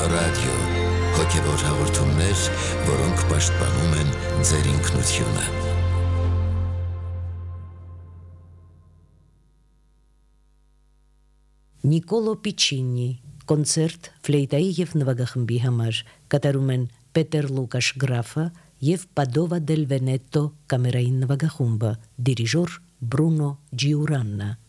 ռադիո, հոգևոր հաղորդումներ, որոնք պաշտպանում են ձեր ինքնությունը։ Նիկոլո Պիչինի կոնցերտ ֆլեյտայի և նվագախմբի համար կատարում են Պետեր Լուկաշ Գրաֆը և Պադովա դել Վենետո կամերային նվագախումբը, դիրիժոր Բրունո Ջիուրաննա։